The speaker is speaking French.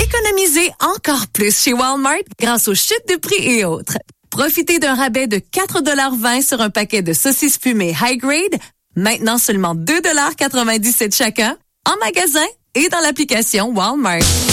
Économisez encore plus chez Walmart grâce aux chutes de prix et autres. Profitez d'un rabais de 4,20 $ sur un paquet de saucisses fumées high grade, maintenant seulement 2,97 $ chacun, en magasin et dans l'application Walmart.